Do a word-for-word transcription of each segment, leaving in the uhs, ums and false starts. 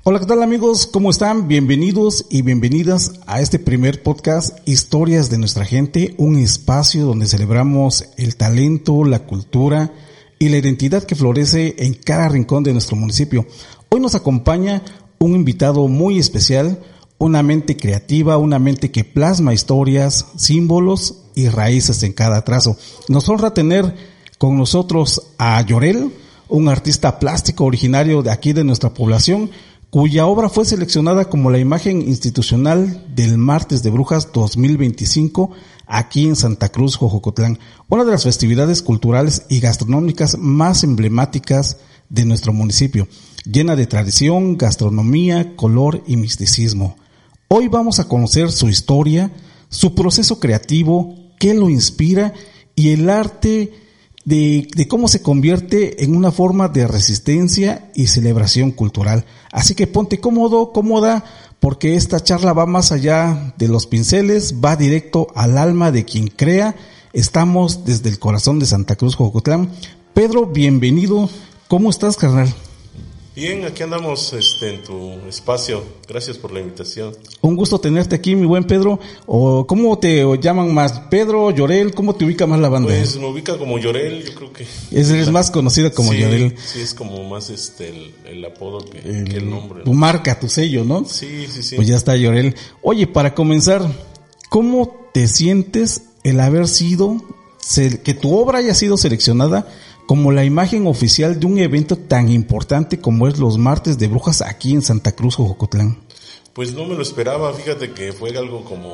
Hola, ¿qué tal amigos? ¿Cómo están? Bienvenidos y bienvenidas a este primer podcast Historias de Nuestra Gente, un espacio donde celebramos el talento, la cultura y la identidad que florece en cada rincón de nuestro municipio. Hoy nos acompaña un invitado muy especial, una mente creativa, una mente que plasma historias, símbolos y raíces en cada trazo. Nos honra tener con nosotros a Llorel, un artista plástico originario de aquí de nuestra población, cuya obra fue seleccionada como la imagen institucional del Martes de Brujas dos mil veinticinco aquí en Santa Cruz, Jojocotlán, una de las festividades culturales y gastronómicas más emblemáticas de nuestro municipio, llena de tradición, gastronomía, color y misticismo. Hoy vamos a conocer su historia, su proceso creativo, qué lo inspira y el arte De, de cómo se convierte en una forma de resistencia y celebración cultural. Así que ponte cómodo, cómoda, porque esta charla va más allá de los pinceles, va directo al alma de quien crea. Estamos desde el corazón de Santa Cruz, Jojocotlán. Pedro, bienvenido. ¿Cómo estás, carnal? Bien, aquí andamos este, en tu espacio. Gracias por la invitación. Un gusto tenerte aquí, mi buen Pedro. O ¿cómo te llaman más? ¿Pedro, Llorel? ¿Cómo te ubica más la banda? Pues me ubica como Llorel, yo creo que... Es, es la... más conocida como sí, Llorel. Sí, es como más este el, el apodo que el, que el nombre, ¿no? Tu marca, tu sello, ¿no? Sí, sí, sí. Pues ya está, Llorel. Oye, para comenzar, ¿cómo te sientes el haber sido, que tu obra haya sido seleccionada como la imagen oficial de un evento tan importante como es los Martes de Brujas aquí en Santa Cruz, Jojocotlán? Pues no me lo esperaba, fíjate que fue algo como...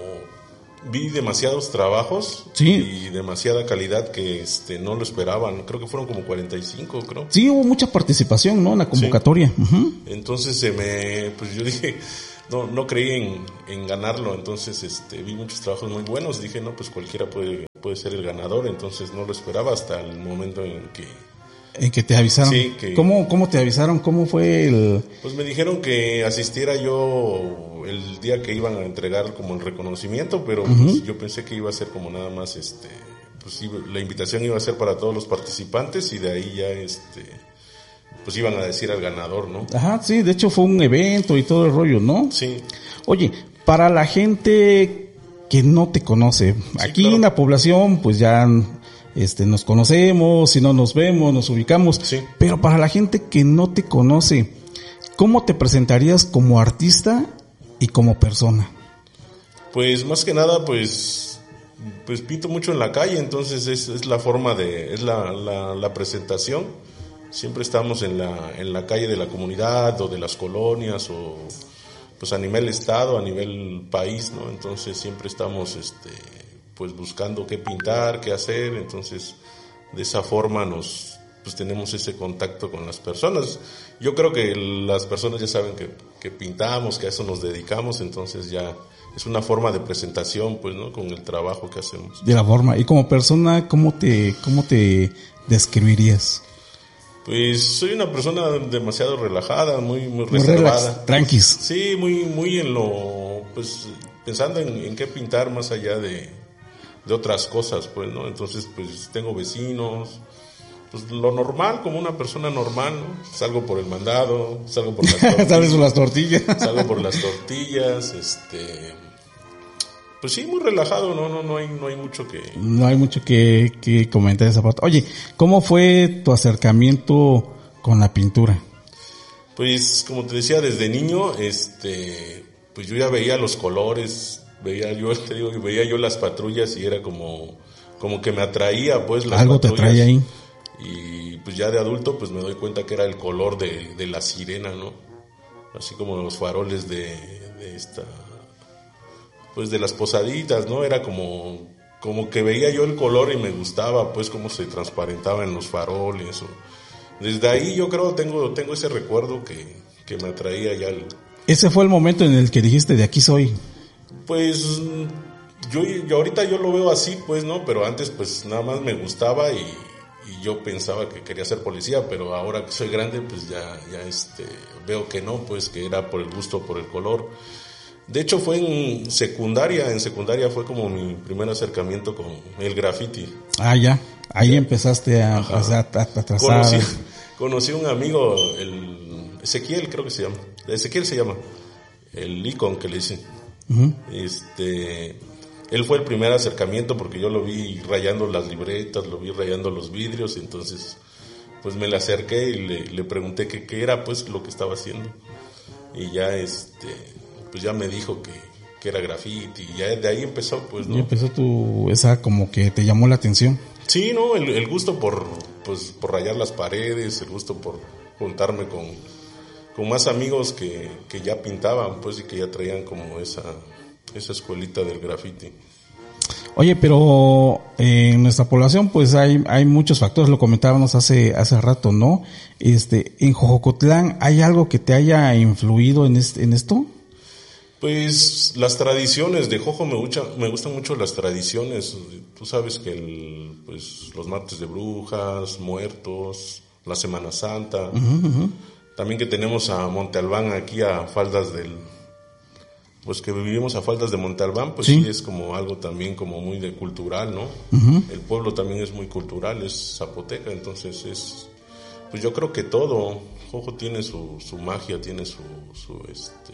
Vi demasiados trabajos, sí, y demasiada calidad que este no lo esperaban. Creo que fueron como cuarenta y cinco, creo. Sí, hubo mucha participación, ¿no? En la convocatoria. Sí. Uh-huh. Entonces se me... Pues yo dije... No, no creí en, en ganarlo, entonces este vi muchos trabajos muy buenos, dije no, pues cualquiera puede puede ser el ganador, entonces no lo esperaba hasta el momento en que... En que te avisaron. Sí, que... ¿Cómo, cómo te avisaron? ¿Cómo fue el...? Pues me dijeron que asistiera yo el día que iban a entregar como el reconocimiento, pero uh-huh. pues yo pensé que iba a ser como nada más, este pues la invitación iba a ser para todos los participantes y de ahí ya este... pues iban a decir al ganador, ¿no? Ajá, sí, de hecho fue un evento y todo el rollo, ¿no? Sí. Oye, para la gente que no te conoce, sí, aquí claro. En la población, pues ya este, nos conocemos, si no nos vemos, nos ubicamos, sí. Pero para la gente que no te conoce, ¿cómo te presentarías como artista y como persona? Pues más que nada, pues, pues pinto mucho en la calle, entonces es, es la forma de, es la, la, la presentación. Siempre estamos en la en la calle de la comunidad o de las colonias o pues a nivel estado, a nivel país, ¿no? Entonces siempre estamos este pues buscando qué pintar, qué hacer, entonces de esa forma nos pues tenemos ese contacto con las personas. Yo creo que las personas ya saben que que pintamos, que a eso nos dedicamos, entonces ya es una forma de presentación, pues, ¿no? Con el trabajo que hacemos. De la forma. Y como persona, ¿cómo te cómo te describirías? Pues soy una persona demasiado relajada, muy muy reservada. Relax, tranquis. Sí, muy muy en lo, pues pensando en, en qué pintar más allá de, de otras cosas, pues, ¿no? Entonces, pues tengo vecinos, pues lo normal, como una persona normal, ¿no? Salgo por el mandado, salgo por las tortillas. ¿Sabes por las tortillas? Salgo por las tortillas, este... Pues sí, muy relajado, no, no, no hay, no hay mucho que... No hay mucho que, que comentar esa parte. Oye, ¿cómo fue tu acercamiento con la pintura? Pues, como te decía, desde niño, este, pues yo ya veía los colores, veía yo, te digo, veía yo las patrullas y era como, como que me atraía, pues, las ¿Algo patrullas. te atraía ahí? Y pues ya de adulto, pues me doy cuenta que era el color de, de la sirena, ¿no? Así como los faroles de, de esta... pues de las posaditas, ¿no? Era como, como que veía yo el color y me gustaba, pues, cómo se transparentaba en los faroles. O... Desde ahí yo creo tengo tengo ese recuerdo que, que me atraía ya. El... Ese fue el momento en el que dijiste, de aquí soy. Pues, yo, yo ahorita yo lo veo así, pues, ¿no? Pero antes, pues, nada más me gustaba y, y yo pensaba que quería ser policía, pero ahora que soy grande, pues, ya, ya, este, veo que no, pues, que era por el gusto, por el color. De hecho fue en secundaria, en secundaria fue como mi primer acercamiento con el graffiti. Ah, ya, ahí ya empezaste a, a, a, a trazar. Conocí, conocí un amigo, el Ezequiel creo que se llama, Ezequiel se llama, el Icon que le dicen. Uh-huh. Este, él fue el primer acercamiento porque yo lo vi rayando las libretas, lo vi rayando los vidrios, entonces pues me le acerqué y le, le pregunté qué qué era pues lo que estaba haciendo. Y ya este, pues ya me dijo que, que era graffiti y ya de ahí empezó pues, ¿no? Y empezó tu, esa como que te llamó la atención. Sí, no, el, el gusto por, pues, por rayar las paredes, el gusto por juntarme con, con más amigos que, que ya pintaban, pues, y que ya traían como esa, esa escuelita del graffiti. Oye, pero eh, en nuestra población, pues, hay, hay muchos factores, lo comentábamos hace, hace rato, ¿no? Este, en Jojocotlán, ¿hay algo que te haya influido en este, en esto? Pues las tradiciones de Jojo me, gusta, me gustan mucho las tradiciones. Tú sabes que el, pues los martes de brujas, muertos, la Semana Santa. Uh-huh, uh-huh. También que tenemos a Monte Albán aquí a faldas del, pues que vivimos a faldas de Monte Albán, pues sí, sí es como algo también como muy de cultural, ¿no? Uh-huh. El pueblo también es muy cultural, es zapoteca, entonces es, pues yo creo que todo, Jojo tiene su, su magia, tiene su, su este,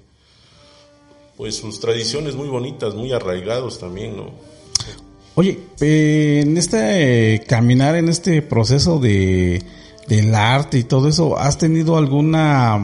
pues sus tradiciones muy bonitas, muy arraigados también, ¿no? Oye, eh, en este eh, caminar, en este proceso de del arte y todo eso, ¿has tenido alguna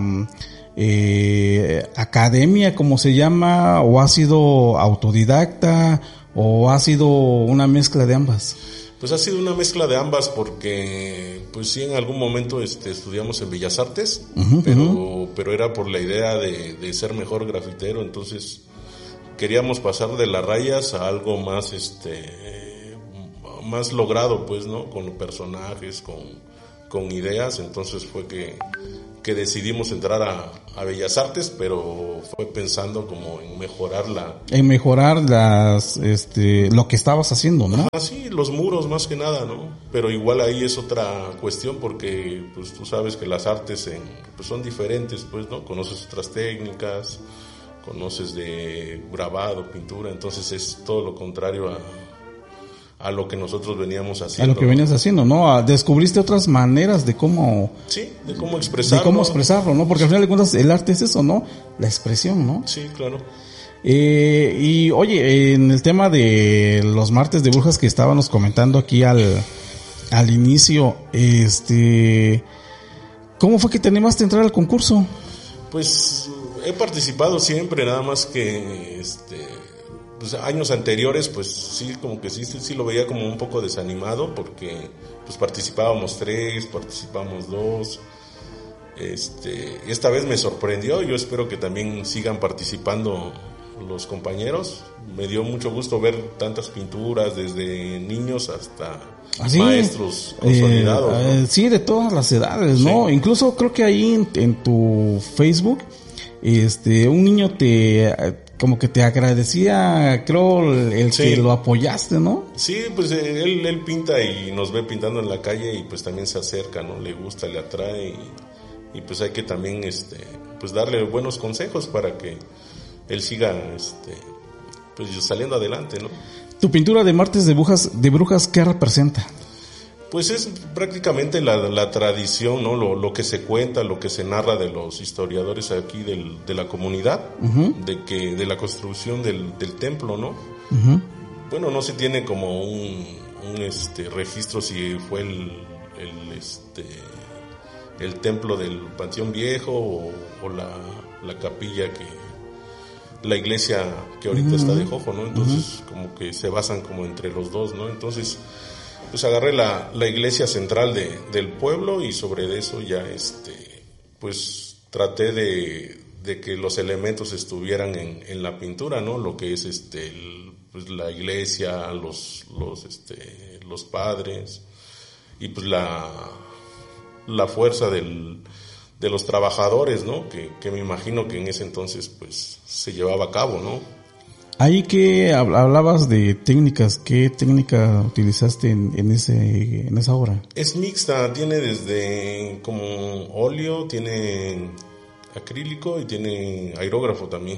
eh, academia, como se llama, o has sido autodidacta, o ha sido una mezcla de ambas? Pues ha sido una mezcla de ambas porque, pues sí, en algún momento este, estudiamos en Bellas Artes, uh-huh, pero, uh-huh. pero era por la idea de, de ser mejor grafitero, entonces queríamos pasar de las rayas a algo más, este, más logrado, pues, ¿no? Con personajes, con, con ideas, entonces fue que, que decidimos entrar a, a Bellas Artes, pero fue pensando como en mejorar la... En mejorar las, este, lo que estabas haciendo, ¿no? Ah, sí, los muros más que nada, ¿no? Pero igual ahí es otra cuestión porque, pues tú sabes que las artes en, pues son diferentes, pues, ¿no? Conoces otras técnicas, conoces de grabado, pintura, entonces es todo lo contrario a... a lo que nosotros veníamos haciendo. A lo que venías haciendo, ¿no? Descubriste otras maneras de cómo... Sí, de cómo expresarlo. De cómo expresarlo, ¿no? Porque al final de cuentas el arte es eso, ¿no? La expresión, ¿no? Sí, claro. Eh, y oye, en el tema de los martes de brujas que estábamos comentando aquí al, al inicio, este... ¿cómo fue que te animaste a entrar al concurso? Pues he participado siempre, nada más que... este pues años anteriores pues sí como que sí, sí sí lo veía como un poco desanimado porque pues participábamos tres, participamos dos, este esta vez me sorprendió, yo espero que también sigan participando los compañeros, me dio mucho gusto ver tantas pinturas desde niños hasta ¿Ah, sí? maestros consolidados, eh, ¿no? eh, sí, de todas las edades, ¿no? Sí. Incluso creo que ahí en, en tu Facebook este un niño te como que te agradecía, creo, el sí. que lo apoyaste, ¿no? Sí, pues él, él pinta y nos ve pintando en la calle y pues también se acerca, ¿no? Le gusta, le atrae y, y pues hay que también, este, pues darle buenos consejos para que él siga, este, pues saliendo adelante, ¿no? Tu pintura de martes de brujas, de brujas, ¿qué representa? Pues es prácticamente la, la tradición, ¿no? Lo, lo que se cuenta, lo que se narra de los historiadores aquí del, de la comunidad, uh-huh. de que de la construcción del, del templo, ¿no? Uh-huh. Bueno, no se tiene como un, un este registro si fue el, el este el templo del Panteón Viejo o, o la, la capilla que la iglesia que ahorita uh-huh. está de Jojo, ¿no? Entonces uh-huh. como que se basan como entre los dos, ¿no? Entonces pues agarré la, la iglesia central de, del pueblo y sobre eso ya este pues traté de, de que los elementos estuvieran en, en la pintura, ¿no? Lo que es este el, pues la iglesia, los los este los padres y pues la la fuerza del de los trabajadores, ¿no? Que, que me imagino que en ese entonces pues se llevaba a cabo, ¿no? Ahí que hablabas de técnicas, ¿qué técnica utilizaste en, en ese en esa obra? Es mixta, tiene desde como óleo, tiene acrílico y tiene aerógrafo también.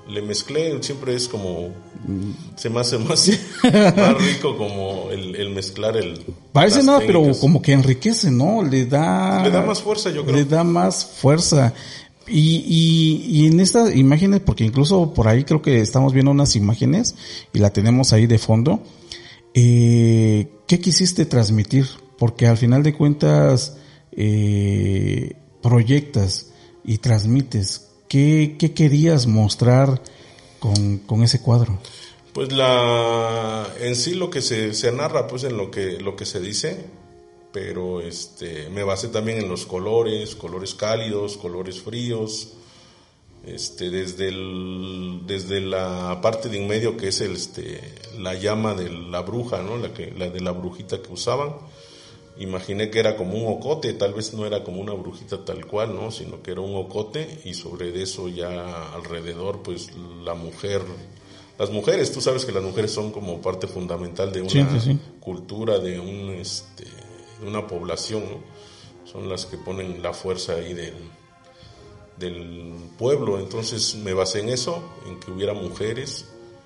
le mezclé, siempre es como, se me hace más, más rico como el, el mezclar el... Parece nada, pero como que enriquece, ¿no? Le da... Le da más fuerza, yo creo. Le da más fuerza. Y, y, y en estas imágenes, porque incluso por ahí creo que estamos viendo unas imágenes y la tenemos ahí de fondo, eh, ¿qué quisiste transmitir? Porque al final de cuentas, eh, proyectas y transmites. ¿Qué, qué querías mostrar con, con ese cuadro? Pues la, en sí lo que se, se narra, pues en lo que, lo que se dice, pero este, me basé también en los colores, colores cálidos, colores fríos, este, desde el, desde la parte de en medio que es el, este, la llama de la bruja, ¿no? La que, la de la brujita que usaban. Imaginé que era como un ocote, tal vez no era como una brujita tal cual, ¿no? Sino que era un ocote y sobre eso ya alrededor, pues la mujer, las mujeres, tú sabes que las mujeres son como parte fundamental de una sí, sí, sí. cultura, de un, este, de una población, ¿no? Son las que ponen la fuerza ahí del, del pueblo. Entonces me basé en eso, en que hubiera mujeres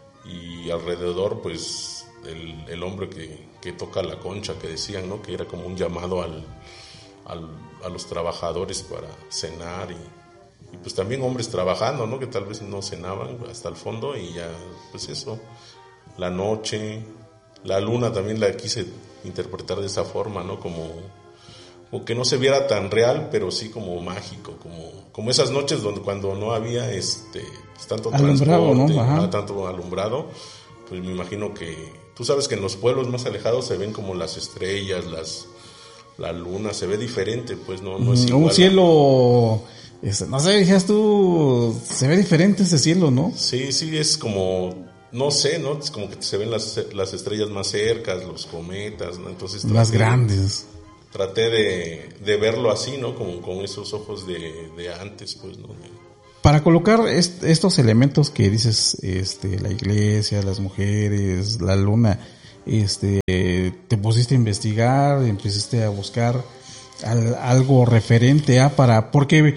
y alrededor, pues el, el hombre que que toca la concha, que decían, ¿no? Que era como un llamado al, al, a los trabajadores para cenar y, y pues también hombres trabajando, ¿no? Que tal vez no cenaban hasta el fondo y ya, pues eso, la noche, la luna también la quise interpretar de esa forma, ¿no? Como, como que no se viera tan real, pero sí como mágico, como, como esas noches donde cuando no había este pues, tanto alumbrado, transporte, ¿no? Ajá. no tanto alumbrado, pues me imagino que tú sabes que en los pueblos más alejados se ven como las estrellas, las la luna, se ve diferente, pues no, no es igual. Un cielo, a... no sé, dijeras tú, se ve diferente ese cielo, ¿no? Sí, sí, es como, no sé, ¿no? Es como que se ven las, las estrellas más cercas, los cometas, ¿no? Entonces más grandes. Traté de, de verlo así, ¿no? Como con esos ojos de, de antes, pues, ¿no? Para colocar est- estos elementos que dices, este, la iglesia, las mujeres, la luna, este, te pusiste a investigar, empezaste a buscar al, algo referente a para, porque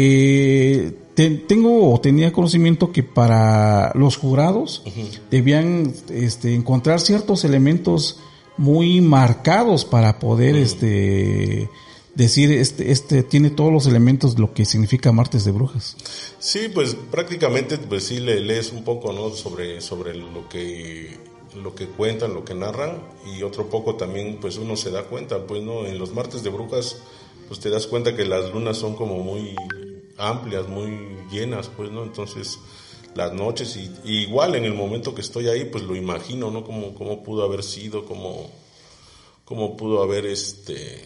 eh, te, tengo o tenía conocimiento que para los jurados uh-huh. debían, este, encontrar ciertos elementos muy marcados para poder, uh-huh. este, decir este este tiene todos los elementos de lo que significa Martes de Brujas. Sí, pues prácticamente pues sí le lees un poco, ¿no? sobre sobre lo que lo que cuentan, lo que narran, y otro poco también pues uno se da cuenta, pues no, en los Martes de Brujas pues te das cuenta que las lunas son como muy amplias, muy llenas, pues no, entonces las noches y, y igual en el momento que estoy ahí pues lo imagino, ¿no? Cómo cómo pudo haber sido, cómo cómo pudo haber este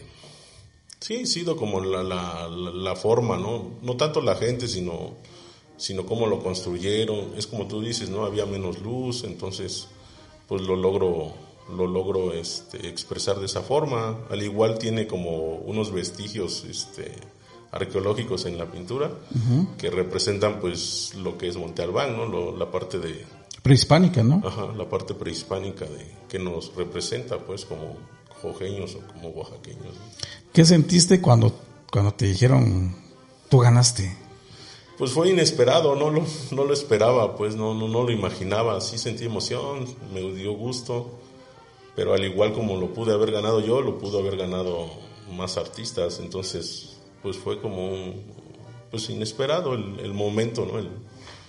sí, sido como la, la, la forma, ¿no? No tanto la gente, sino, sino cómo lo construyeron. Es como tú dices, ¿no? Había menos luz, entonces, pues lo logro, lo logro, este, expresar de esa forma. Al igual tiene como unos vestigios, este, arqueológicos en la pintura, uh-huh. que representan, pues, lo que es Monte Albán, ¿no? Lo, la parte de... prehispánica, ¿no? Ajá, la parte prehispánica de, que nos representa, pues, como jojeños o como oaxaqueños. ¿Qué sentiste cuando, cuando te dijeron, tú ganaste? Pues fue inesperado, no lo, no lo esperaba, pues no, no, no lo imaginaba. Sí sentí emoción, me dio gusto, pero al igual como lo pude haber ganado yo, lo pudo haber ganado más artistas. Entonces, pues fue como un, pues inesperado el, el momento, ¿no? El,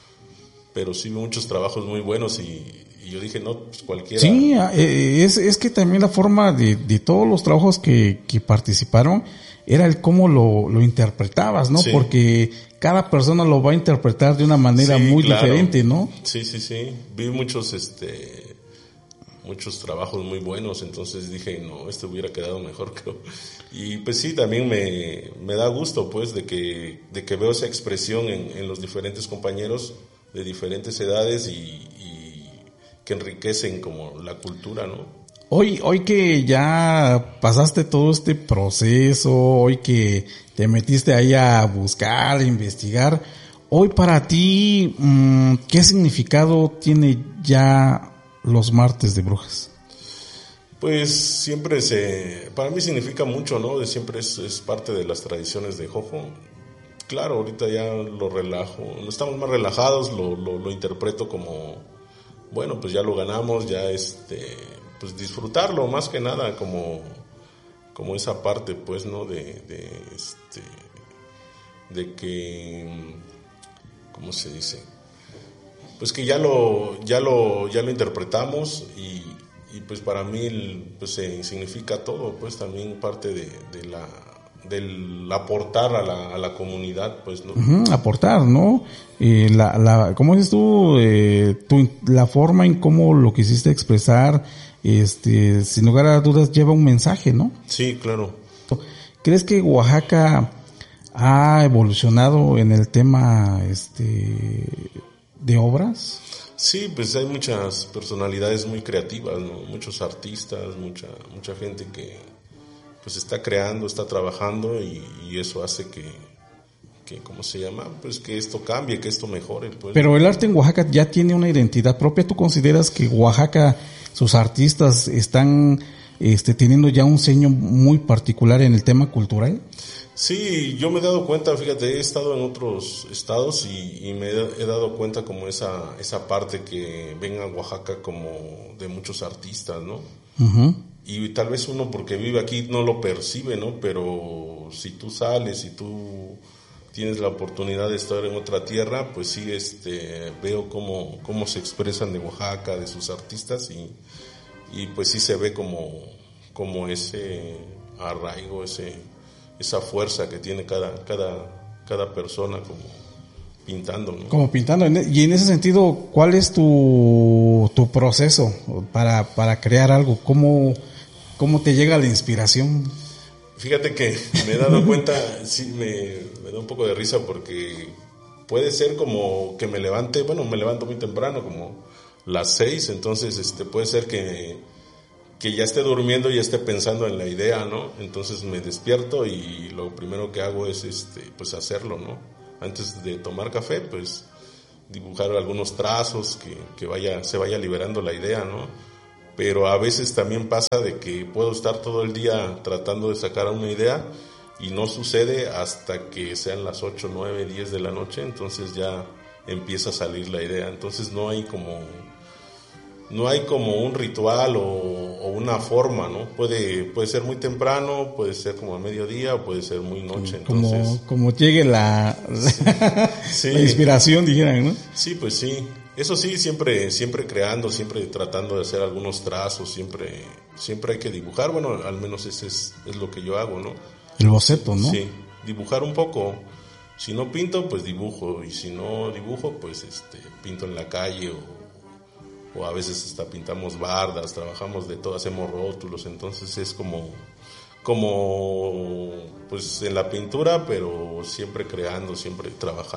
pero sí muchos trabajos muy buenos y, y yo dije, no, pues cualquiera. Sí, es, es que también la forma de, de todos los trabajos que, que participaron era el cómo lo, lo interpretabas, ¿no? Sí. Porque cada persona lo va a interpretar de una manera sí, muy claro. diferente, ¿no? Sí, sí, sí. Vi muchos, este, muchos trabajos muy buenos, entonces dije, no, este hubiera quedado mejor, creo. Y pues sí, también me, me da gusto, pues, de que, de que veo esa expresión en, en los diferentes compañeros de diferentes edades y, y que enriquecen como la cultura, ¿no? Hoy, hoy que ya pasaste todo este proceso, hoy que te metiste ahí a buscar, a investigar, hoy para ti, ¿qué significado tiene ya los Martes de Brujas? Pues siempre se, para mí significa mucho, ¿no? Siempre es, es parte de las tradiciones de Jojo. claro, ahorita ya lo relajo, estamos más relajados, lo, lo, lo interpreto como, bueno, pues ya lo ganamos, ya este, pues disfrutarlo más que nada, como, como esa parte, pues, ¿no? De, de, este, de que, ¿cómo se dice? Pues que ya lo, ya lo, ya lo interpretamos y, y pues para mí, pues se significa todo, pues también parte de, de la, del aportar a la, a la comunidad, pues, ¿no? Uh-huh, aportar, ¿no? Eh, la, la, ¿cómo dices tú? Eh, tu, la forma en cómo lo quisiste expresar, este, sin lugar a dudas lleva un mensaje, ¿no? Sí, claro. ¿Crees que Oaxaca ha evolucionado en el tema, este, de obras? Sí, pues hay muchas personalidades muy creativas, ¿no? Muchos artistas, mucha, mucha gente que pues está creando, está trabajando y, y eso hace que, que, ¿cómo se llama? Pues que esto cambie, que esto mejore. Pues. Pero el arte en Oaxaca ya tiene una identidad propia. ¿Tú consideras que Oaxaca, sus artistas están este, teniendo ya un sello muy particular en el tema cultural? Sí, yo me he dado cuenta, fíjate, he estado en otros estados y, y me he dado cuenta como esa, esa parte que ven a Oaxaca como de muchos artistas, ¿no? Uh-huh. Y tal vez uno porque vive aquí no lo percibe, ¿no? Pero si tú sales, si tú tienes la oportunidad de estar en otra tierra, pues sí, este, veo cómo, cómo se expresan de Oaxaca, de sus artistas y, y pues sí se ve como, como ese arraigo, ese, esa fuerza que tiene cada, cada, cada persona como pintando, ¿no? Como pintando. Y en ese sentido, ¿cuál es tu, tu proceso para, para crear algo? ¿Cómo, cómo te llega la inspiración? Fíjate que me he dado cuenta, sí, me, me da un poco de risa porque puede ser como que me levante, bueno, me levanto muy temprano, como las seis, entonces este puede ser que, que ya esté durmiendo y ya esté pensando en la idea, ¿no? Entonces me despierto y lo primero que hago es este pues hacerlo, ¿no? Antes de tomar café, pues dibujar algunos trazos que, que vaya, se vaya liberando la idea, ¿no? Pero a veces también pasa de que puedo estar todo el día tratando de sacar una idea y no sucede hasta que sean las ocho, nueve, diez de la noche, entonces ya empieza a salir la idea. Entonces no hay como, no hay como un ritual o, o una forma, ¿no? Puede, puede ser muy temprano, puede ser como a mediodía o puede ser muy noche. Como, entonces, como llegue la, sí. la inspiración, dijeran, ¿no? Sí, pues sí. Eso sí, siempre, siempre creando, siempre tratando de hacer algunos trazos, siempre, siempre hay que dibujar. Bueno, al menos ese es, es lo que yo hago, ¿no? El boceto, ¿no? Sí, dibujar un poco. Si no pinto, pues dibujo. Y si no dibujo, pues este, pinto en la calle o, o a veces hasta pintamos bardas, trabajamos de todo, hacemos rótulos. Entonces es como, como, pues en la pintura, pero siempre creando, siempre trabajando.